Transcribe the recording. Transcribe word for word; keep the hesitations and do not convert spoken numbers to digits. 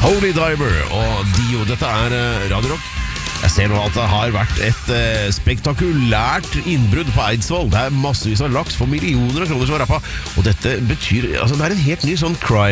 Holy Diver og Dio. Dette er uh, Radio Rock. Jeg ser nå at det har vært et uh, spektakulært innbrudd på Eidsvoll. Det er massevis av laks for millioner av kroner som var rappa. Og dette betyr, altså det er en helt ny sånn crime